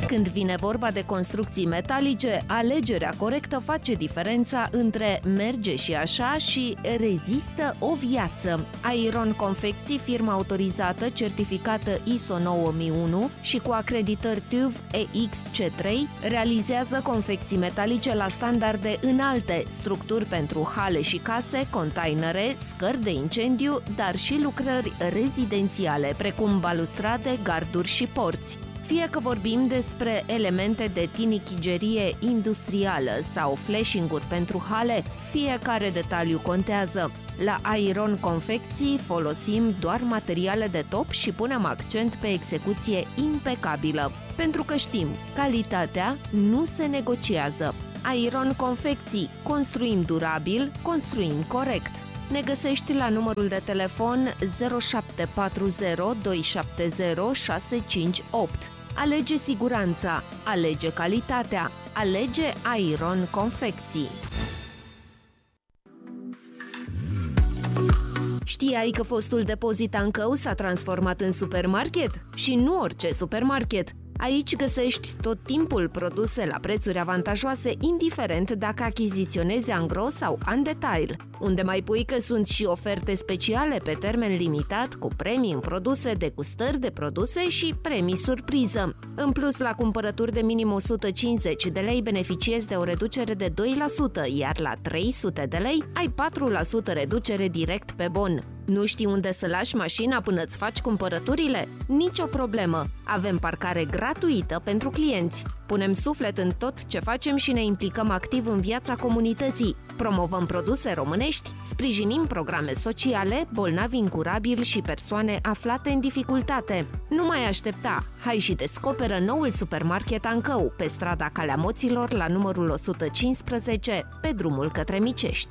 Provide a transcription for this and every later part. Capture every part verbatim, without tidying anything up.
Când vine vorba de construcții metalice, alegerea corectă face diferența între merge și așa și rezistă o viață. Iron Confecții, firma autorizată, certificată I S O nouă mii unu și cu acreditări T U V E X C trei, realizează confecții metalice la standarde înalte, structuri pentru hale și case, containere, scări de incendiu, dar și lucrări rezidențiale, precum balustrade, garduri și porți. Fie că vorbim despre elemente de tinichigerie industrială sau flashing-uri pentru hale, fiecare detaliu contează. La Iron Confecții folosim doar materiale de top și punem accent pe execuție impecabilă, pentru că știm, calitatea nu se negociază. Iron Confecții, construim durabil, construim corect. Ne găsești la numărul de telefon zero șapte patru zero doi șapte zero șase cinci opt. Alege siguranța, alege calitatea, alege Iron Confecții. Știai că fostul depozit Ancău s-a transformat în supermarket? Și nu orice supermarket! Aici găsești tot timpul produse la prețuri avantajoase, indiferent dacă achiziționezi angro sau în detail. Unde mai pui că sunt și oferte speciale pe termen limitat, cu premii în produse, degustări de produse și premii surpriză. În plus, la cumpărături de minim o sută cincizeci de lei beneficiezi de o reducere de doi la sută, iar la trei sute de lei ai patru la sută reducere direct pe bon. Nu știi unde să lași mașina până îți faci cumpărăturile? Nicio problemă! Avem parcare gratuită pentru clienți. Punem suflet în tot ce facem și ne implicăm activ în viața comunității. Promovăm produse românești, sprijinim programe sociale, bolnavi incurabili și persoane aflate în dificultate. Nu mai aștepta! Hai și descoperă noul supermarket Ancău, pe strada Calea Moților, la numărul o sută cincisprezece, pe drumul către Micești.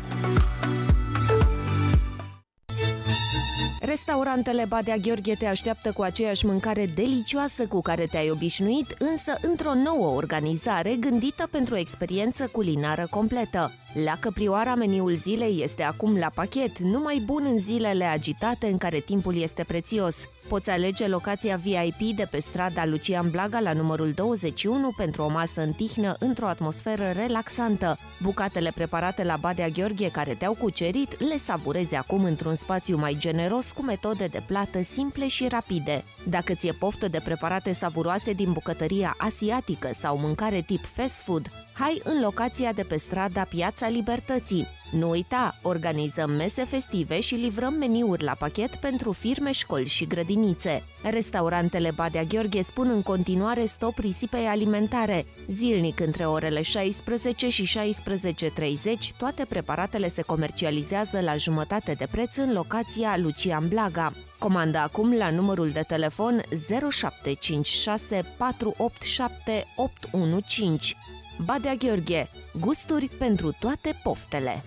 Restaurantele Badea Gheorghe te așteaptă cu aceeași mâncare delicioasă cu care te-ai obișnuit, însă într-o nouă organizare gândită pentru o experiență culinară completă. La Căprioara, meniul zilei este acum la pachet, numai bun în zilele agitate în care timpul este prețios. Poți alege locația V I P de pe strada Lucian Blaga la numărul douăzeci și unu pentru o masă în tihnă într-o atmosferă relaxantă. Bucatele preparate la Badea Gheorghe care te-au cucerit le savurezi acum într-un spațiu mai generos cu metode de plată simple și rapide. Dacă ți-e poftă de preparate savuroase din bucătăria asiatică sau mâncare tip fast food, hai în locația de pe strada Piața Libertății. Nu uita, organizăm mese festive și livrăm meniuri la pachet pentru firme, școli și grădinițe. Restaurantele Badea Gheorghe spun în continuare stop risipei alimentare. Zilnic între orele șaisprezece și șaisprezece treizeci, toate preparatele se comercializează la jumătate de preț în locația Lucian Blaga. Comandă acum la numărul de telefon zero șapte cinci șase patru opt șapte opt unu cinci. Badea Gheorghe, gusturi pentru toate poftele.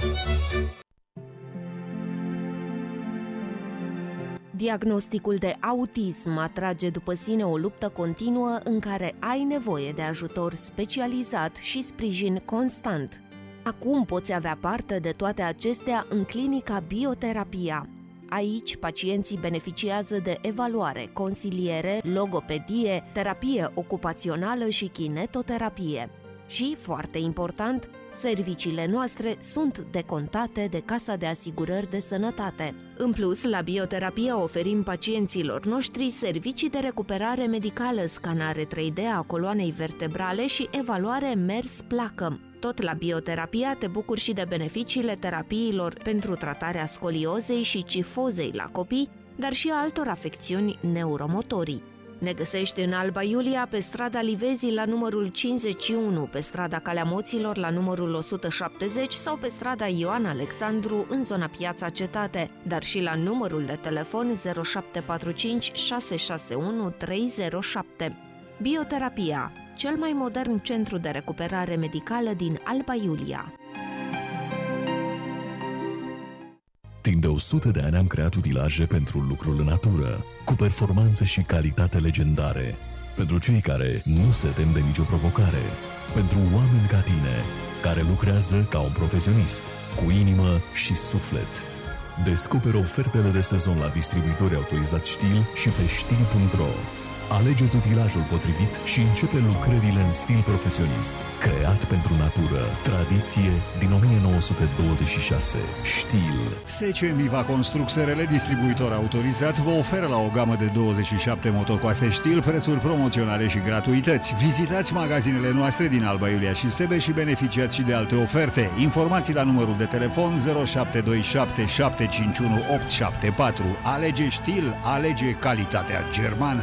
Diagnosticul de autism atrage după sine o luptă continuă în care ai nevoie de ajutor specializat și sprijin constant. Acum poți avea parte de toate acestea în clinica Bioterapia. Aici, pacienții beneficiază de evaluare, consiliere, logopedie, terapie ocupațională și kinetoterapie. Și, foarte important, serviciile noastre sunt decontate de Casa de Asigurări de Sănătate. În plus, la Bioterapie oferim pacienților noștri servicii de recuperare medicală, scanare trei D a coloanei vertebrale și evaluare mers-placă. Tot la Bioterapia te bucuri și de beneficiile terapiilor pentru tratarea scoliozei și cifozei la copii, dar și altor afecțiuni neuromotorii. Ne găsești în Alba Iulia, pe strada Livezii la numărul cincizeci și unu, pe strada Calea Moților la numărul o sută șaptezeci sau pe strada Ioan Alexandru în zona Piața Cetate, dar și la numărul de telefon zero șapte patru cinci șase șase unu trei zero șapte. Bioterapia, cel mai modern centru de recuperare medicală din Alba Iulia. Timp de o sută de ani am creat utilaje pentru lucrul în natură, cu performanțe și calitate legendare. Pentru cei care nu se tem de nicio provocare. Pentru oameni ca tine, care lucrează ca un profesionist, cu inimă și suflet. Descoperă ofertele de sezon la distribuitori autorizați Stil și pe stil punct ro. Alegeți utilajul potrivit și începe lucrările în stil profesionist. Creat pentru natură. Tradiție din o mie nouă sute douăzeci și șase. Stil. S C Miva Construc S R L, distribuitor autorizat, vă oferă la o gamă de douăzeci și șapte motocoase Stil prețuri promoționale și gratuități. Vizitați magazinele noastre din Alba Iulia și Sebeș și beneficiați și de alte oferte. Informații la numărul de telefon zero șapte doi șapte șapte cinci unu opt șapte patru. Alege Stil, alege calitatea germană.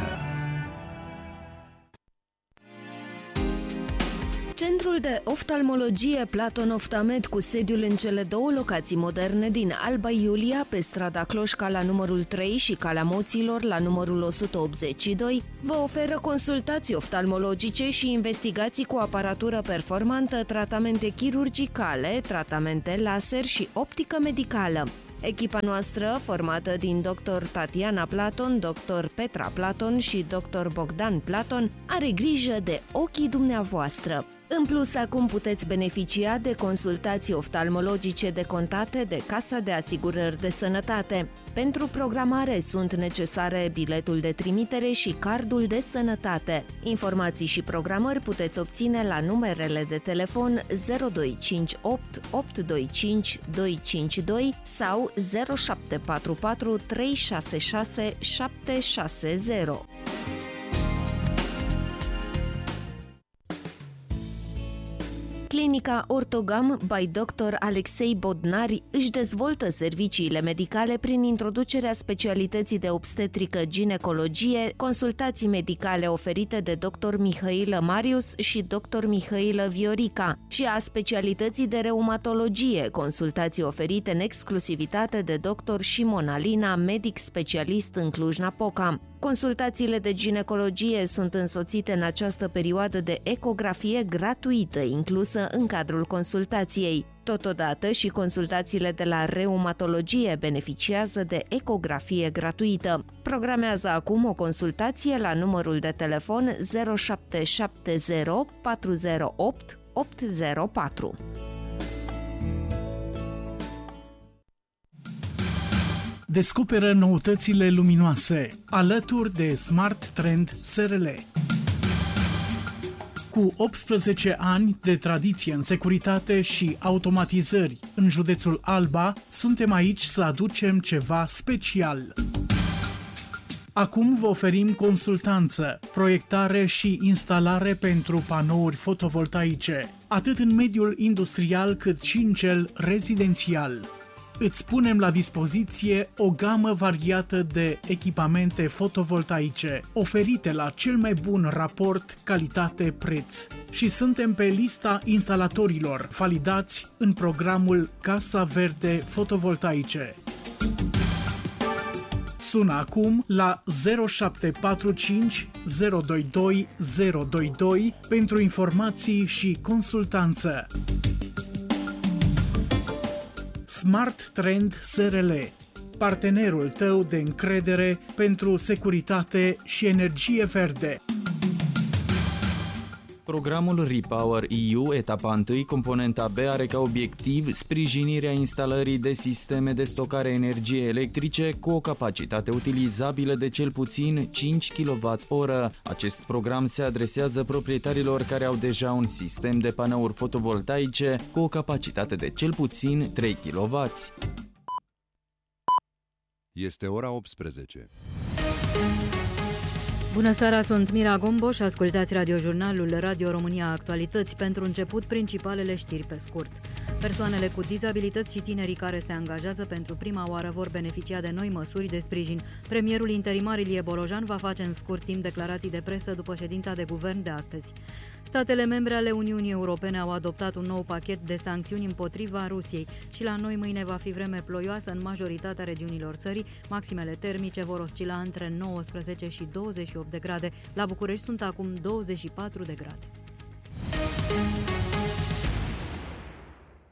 Centrul de oftalmologie Platon Oftamed, cu sediul în cele două locații moderne din Alba Iulia, pe strada Cloșca la numărul trei și Calea Moților la numărul o sută optzeci și doi, vă oferă consultații oftalmologice și investigații cu aparatură performantă, tratamente chirurgicale, tratamente laser și optică medicală. Echipa noastră, formată din doctor Tatiana Platon, doctor Petra Platon și doctor Bogdan Platon, are grijă de ochii dumneavoastră. În plus, acum puteți beneficia de consultații oftalmologice decontate de Casa de Asigurări de Sănătate. Pentru programare sunt necesare biletul de trimitere și cardul de sănătate. Informații și programări puteți obține la numerele de telefon zero doi cinci opt opt doi cinci doi cinci doi sau zero șapte patru patru trei șase șase șapte șase zero. Clinica Ortogam by doctor Alexei Bodnari își dezvoltă serviciile medicale prin introducerea specialității de obstetrică-ginecologie, consultații medicale oferite de doctor Mihailă Marius și doctor Mihailă Viorica și a specialității de reumatologie, consultații oferite în exclusivitate de doctor Șimon Alina, medic specialist în Cluj-Napoca. Consultațiile de ginecologie sunt însoțite în această perioadă de ecografie gratuită inclusă în cadrul consultației. Totodată și consultațiile de la reumatologie beneficiază de ecografie gratuită. Programează acum o consultație la numărul de telefon zero șapte șapte zero patru zero opt opt zero patru. Descoperă noutățile luminoase alături de Smart Trend S R L. Cu optsprezece ani de tradiție în securitate și automatizări în județul Alba, suntem aici să aducem ceva special. Acum vă oferim consultanță, proiectare și instalare pentru panouri fotovoltaice, atât în mediul industrial cât și în cel rezidențial. Îți punem la dispoziție o gamă variată de echipamente fotovoltaice, oferite la cel mai bun raport calitate-preț. Și suntem pe lista instalatorilor validați în programul Casa Verde Fotovoltaice. Sună acum la zero șapte patru cinci zero doi doi zero doi doi pentru informații și consultanță. Smart Trend S R L, partenerul tău de încredere pentru securitate și energie verde. Programul Repower E U, etapa unu, componenta B, are ca obiectiv sprijinirea instalării de sisteme de stocare energie electrice cu o capacitate utilizabilă de cel puțin cinci kilowatt-oră. Acest program se adresează proprietarilor care au deja un sistem de panouri fotovoltaice cu o capacitate de cel puțin trei kilowatt. Este ora optsprezece. Bună seara, sunt Mira Gombo și ascultați radiojurnalul Radio România Actualități. Pentru început, principalele știri pe scurt. Persoanele cu dizabilități și tinerii care se angajează pentru prima oară vor beneficia de noi măsuri de sprijin. Premierul interimar Ilie Bolojan va face în scurt timp declarații de presă după ședința de guvern de astăzi. Statele membre ale Uniunii Europene au adoptat un nou pachet de sancțiuni împotriva Rusiei și la noi mâine va fi vreme ploioasă în majoritatea regiunilor țării. Maximele termice vor oscila între nouăsprezece și douăzeci și opt de grade. La București sunt acum douăzeci și patru de grade.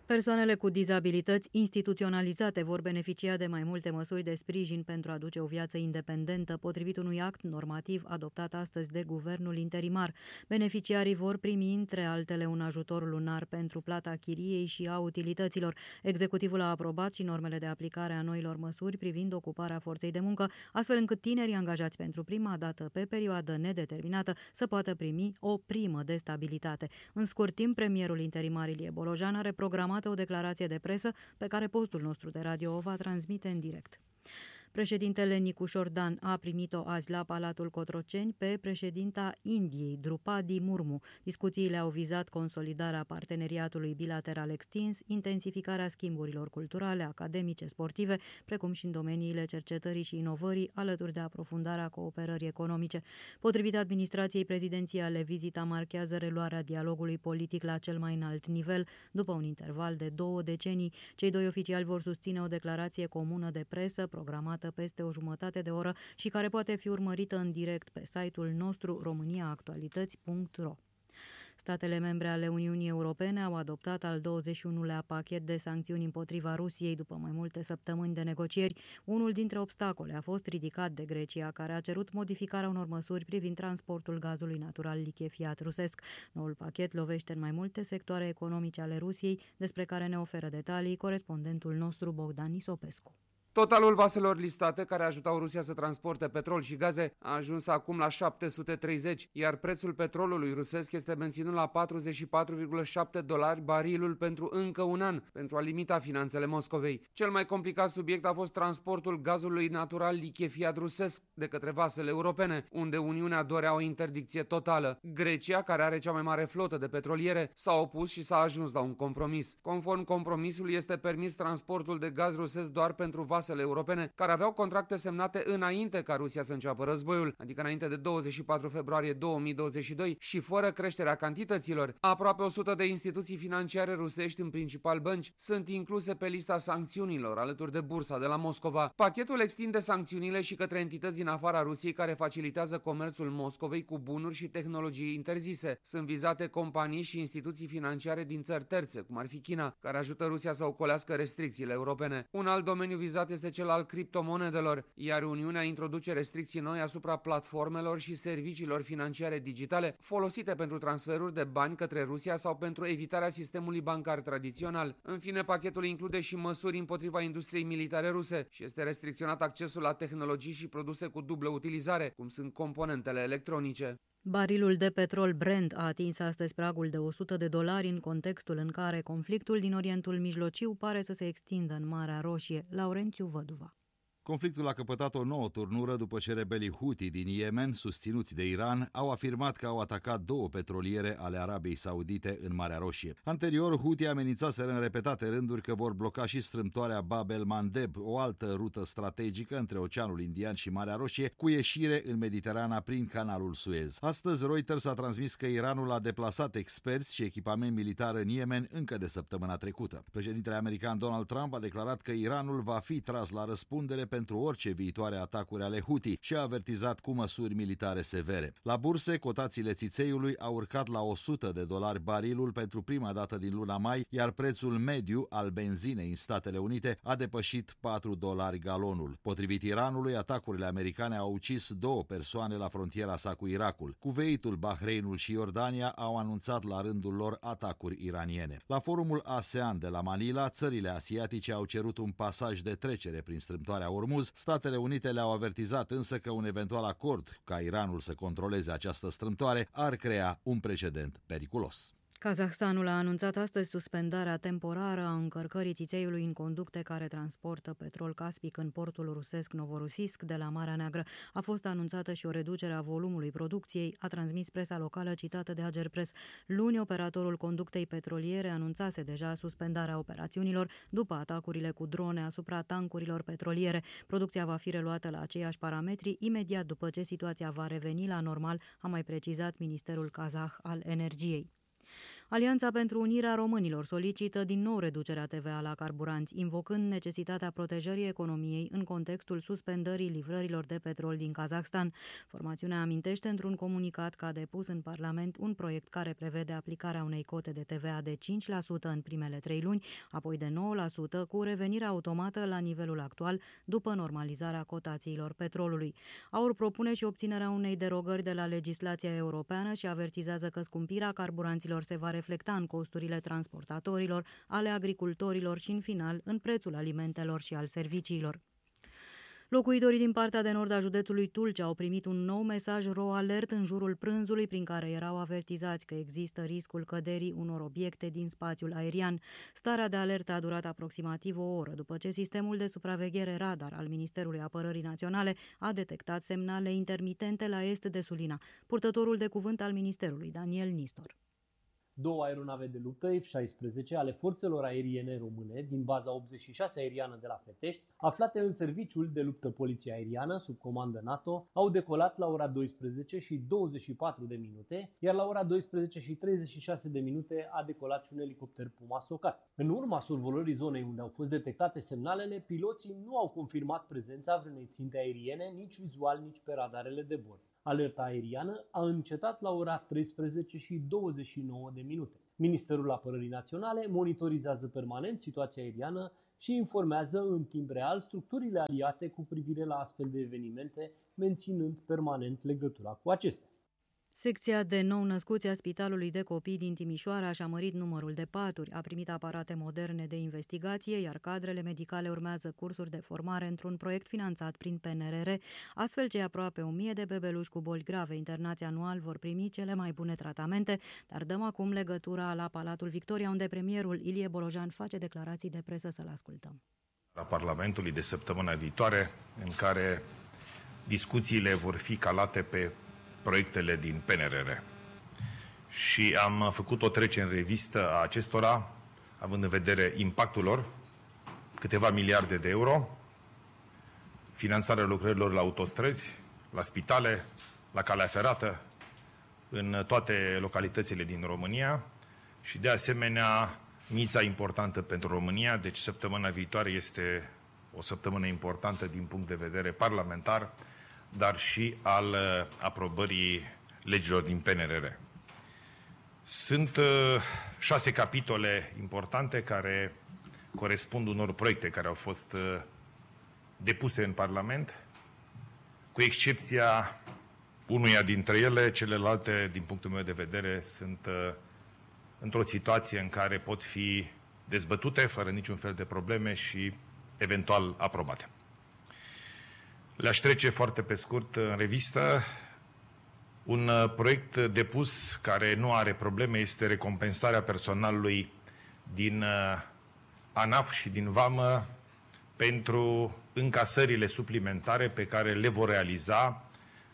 Persoanele cu dizabilități instituționalizate vor beneficia de mai multe măsuri de sprijin pentru a duce o viață independentă, potrivit unui act normativ adoptat astăzi de guvernul interimar. Beneficiarii vor primi, între altele, un ajutor lunar pentru plata chiriei și a utilităților. Executivul a aprobat și normele de aplicare a noilor măsuri privind ocuparea forței de muncă, astfel încât tinerii angajați pentru prima dată pe perioadă nedeterminată să poată primi o primă de stabilitate. În scurt timp, premierul interimar Ilie Bolojan are programat o declarație de presă pe care postul nostru de radio o va transmite în direct. Președintele Nicușor Dan a primit-o azi la Palatul Cotroceni pe președinta Indiei, Drupadi Murmu. Discuțiile au vizat consolidarea parteneriatului bilateral extins, intensificarea schimburilor culturale, academice, sportive, precum și în domeniile cercetării și inovării, alături de aprofundarea cooperării economice. Potrivit administrației prezidențiale, vizita marchează reluarea dialogului politic la cel mai înalt nivel, după un interval de două decenii. Cei doi oficiali vor susține o declarație comună de presă programată peste o jumătate de oră și care poate fi urmărită în direct pe site-ul nostru românia actualități punct ro. Statele membre ale Uniunii Europene au adoptat al douăzeci și unulea pachet de sancțiuni împotriva Rusiei după mai multe săptămâni de negocieri. Unul dintre obstacole a fost ridicat de Grecia, care a cerut modificarea unor măsuri privind transportul gazului natural lichefiat rusesc. Noul pachet lovește în mai multe sectoare economice ale Rusiei, despre care ne oferă detalii corespondentul nostru Bogdan Nisopescu. Totalul vaselor listate care ajutau Rusia să transporte petrol și gaze a ajuns acum la șapte sute treizeci, iar prețul petrolului rusesc este menținut la patruzeci și patru virgulă șapte dolari barilul pentru încă un an, pentru a limita finanțele Moscovei. Cel mai complicat subiect a fost transportul gazului natural lichefiat rusesc de către vasele europene, unde Uniunea dorea o interdicție totală. Grecia, care are cea mai mare flotă de petroliere, s-a opus și s-a ajuns la un compromis. Conform compromisului, este permis transportul de gaz rusesc doar pentru vasele europene care aveau contracte semnate înainte ca Rusia să înceapă războiul, adică înainte de douăzeci și patru februarie două mii douăzeci și doi și fără creșterea cantităților. Aproape o sută de instituții financiare rusești, în principal bănci, sunt incluse pe lista sancțiunilor alături de bursa de la Moscova. Pachetul extinde sancțiunile și către entități din afara Rusiei care facilitează comerțul Moscovei cu bunuri și tehnologii interzise. Sunt vizate companii și instituții financiare din țări terțe, cum ar fi China, care ajută Rusia să ocolească restricțiile europene. Un alt domeniu vizat este cel al criptomonedelor, iar Uniunea introduce restricții noi asupra platformelor și serviciilor financiare digitale folosite pentru transferuri de bani către Rusia sau pentru evitarea sistemului bancar tradițional. În fine, pachetul include și măsuri împotriva industriei militare ruse și este restricționat accesul la tehnologii și produse cu dublă utilizare, cum sunt componentele electronice. Barilul de petrol Brent a atins astăzi pragul de o sută de dolari în contextul în care conflictul din Orientul Mijlociu pare să se extindă în Marea Roșie. Laurențiu Văduva. Conflictul a căpătat o nouă turnură după ce rebelii Houthi din Yemen, susținuți de Iran, au afirmat că au atacat două petroliere ale Arabiei Saudite în Marea Roșie. Anterior, Houthi amenințaseră în repetate rânduri că vor bloca și strâmtoarea Bab el-Mandeb, o altă rută strategică între Oceanul Indian și Marea Roșie, cu ieșire în Mediterana prin canalul Suez. Astăzi, Reuters a transmis că Iranul a deplasat experți și echipament militar în Yemen încă de săptămâna trecută. Președintele american Donald Trump a declarat că Iranul va fi tras la răspundere pentru orice viitoare atacuri ale Houthi și a avertizat cu măsuri militare severe. La burse, cotațiile țițeiului au urcat la o sută de dolari barilul pentru prima dată din luna mai, iar prețul mediu al benzinei în Statele Unite a depășit patru dolari galonul. Potrivit Iranului, atacurile americane au ucis două persoane la frontiera sa cu Irakul. Cuveitul, Bahreinul și Iordania au anunțat la rândul lor atacuri iraniene. La forumul ASEAN de la Manila, țările asiatice au cerut un pasaj de trecere prin strâmtoarea Ormuz. Statele Unite le-au avertizat însă că un eventual acord ca Iranul să controleze această strâmtoare ar crea un precedent periculos. Kazahstanul a anunțat astăzi suspendarea temporară a încărcării țițeiului în conducte care transportă petrol caspic în portul rusesc Novorossiysk de la Marea Neagră. A fost anunțată și o reducere a volumului producției, a transmis presa locală citată de Agerpres. Luni, operatorul conductei petroliere anunțase deja suspendarea operațiunilor după atacurile cu drone asupra tancurilor petroliere. Producția va fi reluată la aceiași parametri imediat după ce situația va reveni la normal, a mai precizat Ministerul Kazah al Energiei. Alianța pentru Unirea Românilor solicită din nou reducerea T V A la carburanți, invocând necesitatea protejării economiei în contextul suspendării livrărilor de petrol din Kazahstan. Formațiunea amintește într-un comunicat că a depus în Parlament un proiect care prevede aplicarea unei cote de T V A de cinci la sută în primele trei luni, apoi de nouă la sută, cu revenire automată la nivelul actual după normalizarea cotațiilor petrolului. AUR propune și obținerea unei derogări de la legislația europeană și avertizează că scumpirea carburanților se va reflecta în costurile transportatorilor, ale agricultorilor și, în final, în prețul alimentelor și al serviciilor. Locuitorii din partea de nord a județului Tulcea au primit un nou mesaj ro-alert în jurul prânzului, prin care erau avertizați că există riscul căderii unor obiecte din spațiul aerian. Starea de alertă a durat aproximativ o oră, după ce sistemul de supraveghere radar al Ministerului Apărării Naționale a detectat semnale intermitente la est de Sulina. Purtătorul de cuvânt al Ministerului, Daniel Nistor. Două aeronave de luptă F șaisprezece ale forțelor aeriene române din baza optzeci și șase aeriană de la Fetești, aflate în serviciul de luptă poliție aeriană sub comandă NATO, au decolat la ora douăsprezece și douăzeci și patru de minute, iar la ora douăsprezece și treizeci și șase de minute a decolat și un elicopter Puma Socat. În urma survolării zonei unde au fost detectate semnalele, piloții nu au confirmat prezența vreunei ținte aeriene, nici vizual, nici pe radarele de bord. Alerta aeriană a încetat la ora treisprezece și douăzeci și nouă de minute. Ministerul Apărării Naționale monitorizează permanent situația aeriană și informează în timp real structurile aliate cu privire la astfel de evenimente, menținând permanent legătura cu acestea. Secția de nou-născuți a Spitalului de Copii din Timișoara și-a mărit numărul de paturi, a primit aparate moderne de investigație, iar cadrele medicale urmează cursuri de formare într-un proiect finanțat prin P N R R, astfel cei aproape o mie de bebeluși cu boli grave internați anual vor primi cele mai bune tratamente, dar dăm acum legătura la Palatul Victoria, unde premierul Ilie Bolojan face declarații de presă, să-l ascultăm. La Parlamentului de săptămâna viitoare, în care discuțiile vor fi calate pe proiectele din P N R R. Și am făcut o trecere în revistă a acestora, având în vedere impactul lor, câteva miliarde de euro, finanțarea lucrărilor la autostrăzi, la spitale, la calea ferată, în toate localitățile din România și, de asemenea, mița importantă pentru România. Deci săptămâna viitoare este o săptămână importantă din punct de vedere parlamentar, dar și al aprobării legilor din P N R R. Sunt uh, șase capitole importante care corespund unor proiecte care au fost uh, depuse în Parlament, cu excepția unuia dintre ele. Celelalte, din punctul meu de vedere, sunt uh, într-o situație în care pot fi dezbătute fără niciun fel de probleme și eventual aprobate. Le-aș trece foarte pe scurt în revistă. Un proiect depus care nu are probleme este recompensarea personalului din ANAF și din Vamă pentru încasările suplimentare pe care le vor realiza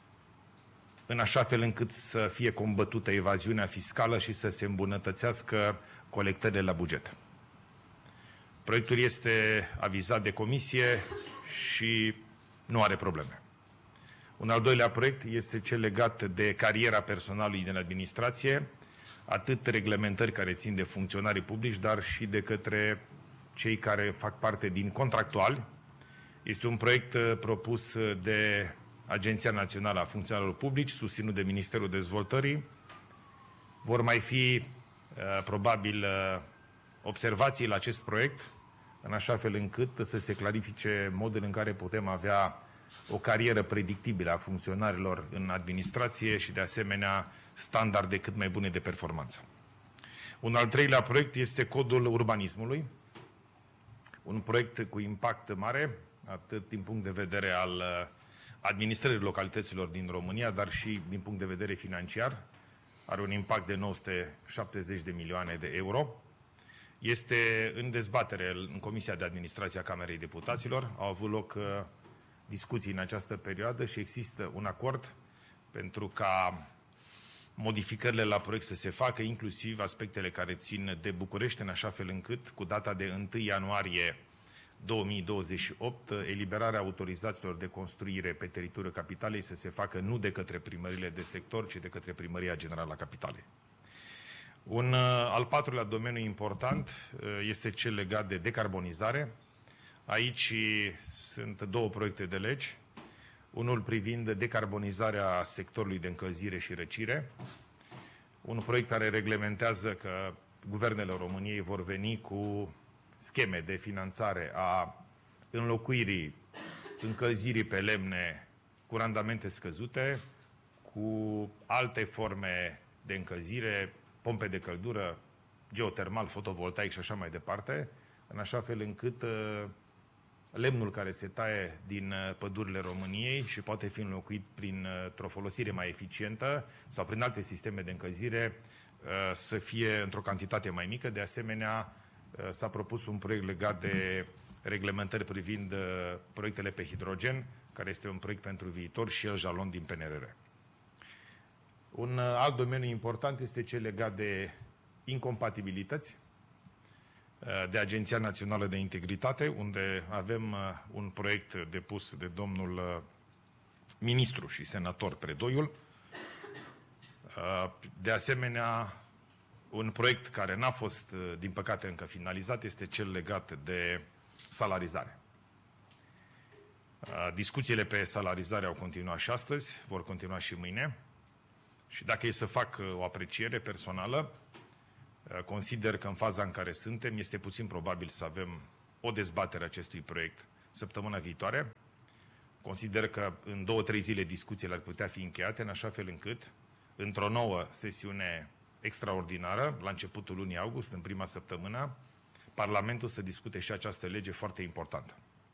în așa fel încât să fie combătută evaziunea fiscală și să se îmbunătățească colectările la buget. Proiectul este avizat de comisie și nu are probleme. Un al doilea proiect este cel legat de cariera personalului din administrație, atât reglementări care țin de funcționarii publici, dar și de către cei care fac parte din contractuali. Este un proiect propus de Agenția Națională a Funcționarilor Publici, susținut de Ministerul Dezvoltării. Vor mai fi probabil observații la acest proiect, în așa fel încât să se clarifice modul în care putem avea o carieră predictibilă a funcționarilor în administrație și, de asemenea, standarde cât mai bune de performanță. Un al treilea proiect este Codul Urbanismului, un proiect cu impact mare, atât din punct de vedere al administrării localităților din România, dar și din punct de vedere financiar. Are un impact de nouă sute șaptezeci de milioane de euro. Este în dezbatere în Comisia de Administrație a Camerei Deputaților. Au avut loc uh, discuții în această perioadă și există un acord pentru ca modificările la proiect să se facă, inclusiv aspectele care țin de București, în așa fel încât, cu data de întâi ianuarie două mii douăzeci și opt, eliberarea autorizațiilor de construire pe teritoriul capitalei să se facă nu de către primările de sector, ci de către Primăria Generală a Capitalei. Un al patrulea domeniu important este cel legat de decarbonizare. Aici sunt două proiecte de legi. Unul privind decarbonizarea sectorului de încălzire și răcire. Un proiect care reglementează că guvernele României vor veni cu scheme de finanțare a înlocuirii încălzirii pe lemne cu randamente scăzute, cu alte forme de încălzire, pompe de căldură, geotermal, fotovoltaic și așa mai departe, în așa fel încât uh, lemnul care se taie din uh, pădurile României și poate fi înlocuit printr-o folosire mai eficientă sau prin alte sisteme de încălzire uh, să fie într-o cantitate mai mică. De asemenea, uh, s-a propus un proiect legat de reglementări privind uh, proiectele pe hidrogen, care este un proiect pentru viitor și el jalon din P N R R. Un uh, alt domeniu important este cel legat de incompatibilități, de Agenția Națională de Integritate, unde avem un proiect depus de domnul ministru și senator Predoiul. De asemenea, un proiect care n-a fost, din păcate, încă finalizat este cel legat de salarizare. Discuțiile pe salarizare au continuat și astăzi, vor continua și mâine. Și dacă e să fac o apreciere personală, consider că în faza în care suntem este puțin probabil să avem o dezbatere a acestui proiect săptămâna viitoare. Consider că în două, trei zile discuțiile ar putea fi încheiate în așa fel încât, într-o nouă sesiune extraordinară, la începutul lunii august, în prima săptămână, Parlamentul să discute și această lege foarte importantă.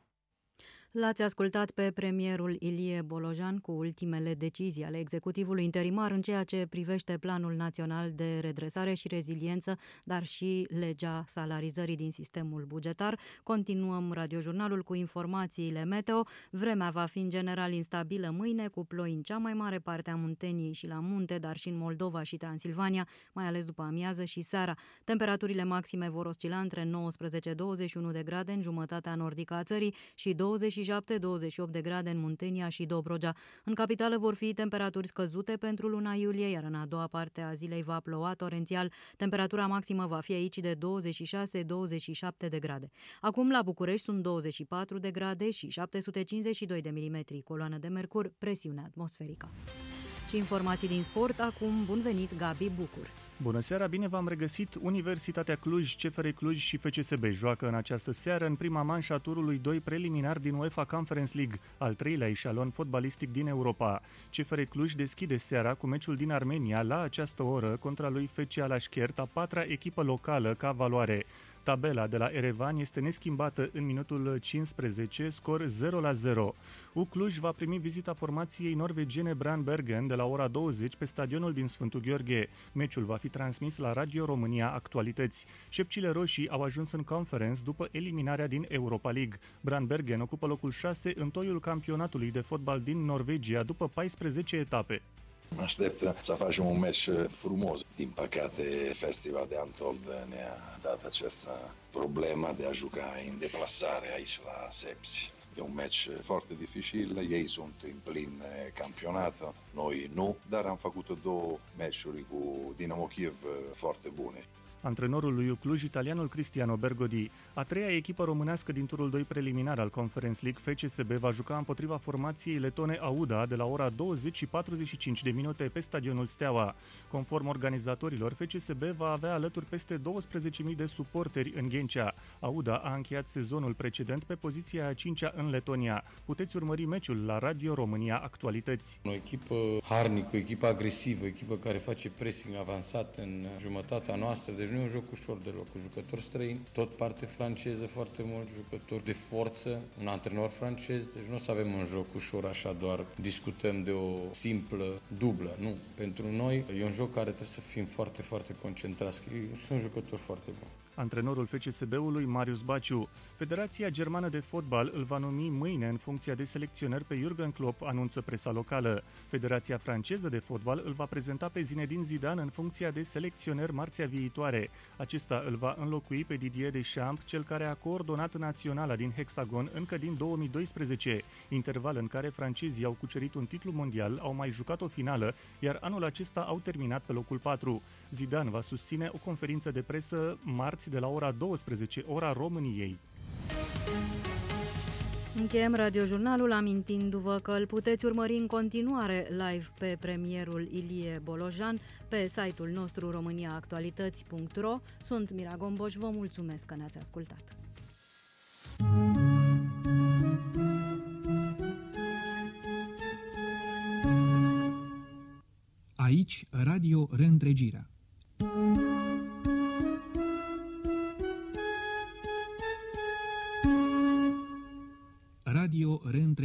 L-ați ascultat pe premierul Ilie Bolojan cu ultimele decizii ale executivului interimar în ceea ce privește Planul Național de Redresare și Reziliență, dar și legea salarizării din sistemul bugetar. Continuăm radiojurnalul cu informațiile meteo. Vremea va fi în general instabilă mâine, cu ploi în cea mai mare parte a Munteniei și la munte, dar și în Moldova și Transilvania, mai ales după amiază și seara. Temperaturile maxime vor oscila între nouăsprezece douăzeci și unu de grade în jumătatea nordică a țării și douăzeci și șapte douăzeci și opt de grade în Muntenia și Dobrogea. În capitală vor fi temperaturi scăzute pentru luna iulie, iar în a doua parte a zilei va ploua torențial. Temperatura maximă va fi aici de douăzeci și șase douăzeci și șapte de grade. Acum la București sunt douăzeci și patru de grade și șapte sute cincizeci și doi de milimetri coloană de mercur, presiune atmosferică. Și informații din sport, acum bun venit Gabi Bucur. Bună seara, bine v-am regăsit! Universitatea Cluj, C F R Cluj și F C S B joacă în această seară în prima manșă a turului doi preliminar din UEFA Conference League, al treilea eșalon fotbalistic din Europa. C F R Cluj deschide seara cu meciul din Armenia la această oră contra lui F C Alaşkert, a patra echipă locală ca valoare. Tabela de la Erevan este neschimbată în minutul cincisprezece, scor zero la zero. U Cluj va primi vizita formației norvegiene Brann Bergen de la ora douăzeci pe stadionul din Sfântul Gheorghe. Meciul va fi transmis la Radio România Actualități. Șepcile roșii au ajuns în Conference după eliminarea din Europa League. Brann Bergen ocupă locul șase în toiul campionatului de fotbal din Norvegia după paisprezece etape. Mă aștept să facem un meci frumos. Din păcate, Festival de Antold ne-a dat această problemă de a juca în deplasare aici la Sepsi. E un meci foarte dificil, ei sunt în plin campionat, noi nu, dar am făcut două meciuri cu Dinamo Kiev foarte bune. Antrenorul lui Cluj, italianul Cristiano Bergodi. A treia echipă românească din turul doi preliminar al Conference League, F C S B, va juca împotriva formației letone Auda de la ora douăzeci și patruzeci și cinci de minute pe stadionul Steaua. Conform organizatorilor, F C S B va avea alături peste douăsprezece mii de suporteri în Ghencea. Auda a încheiat sezonul precedent pe poziția a cincea în Letonia. Puteți urmări meciul la Radio România Actualități. O echipă harnică, o echipă agresivă, o echipă care face pressing avansat în jumătatea noastră, deci nu e un joc ușor deloc, cu jucători străini, tot parte franceză foarte mult, jucători de forță, un antrenor francez, deci nu o să avem un joc ușor așa, doar discutăm de o simplă dublă, nu. Pentru noi e un joc care trebuie să fim foarte, foarte concentrați, că sunt jucători foarte buni. Antrenorul F C S B-ului Marius Baciu. Federația Germană de Fotbal îl va numi mâine în funcția de selecționer pe Jürgen Klopp, anunță presa locală. Federația franceză de fotbal îl va prezenta pe Zinedine Zidane în funcția de selecționer marțea viitoare. calificare. Acesta îl va înlocui pe Didier Deschamps, cel care a coordonat naționala din hexagon încă din două mii doisprezece, interval în care francezii au cucerit un titlu mondial, au mai jucat o finală, iar anul acesta au terminat pe locul patru. Zidane va susține o conferință de presă marți de la ora douăsprezece, ora României. Încheiem radiojurnalul amintindu-vă că îl puteți urmări în continuare live pe premierul Ilie Bolojan pe site-ul nostru românia actualități punct ro. Sunt Mira Gomboș, vă mulțumesc că ne-ați ascultat. Aici, Radio Reîntregirea.